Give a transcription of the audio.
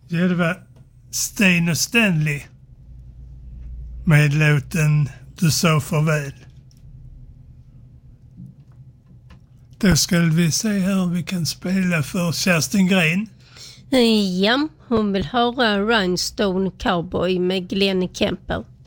Ja, det var Sten och Stanley med låten Du sa farväl. Då ska vi se hur vi kan spela för Kerstin Gren. Ja, hon vill höra Rhinestone Cowboy med Glenn Campbell.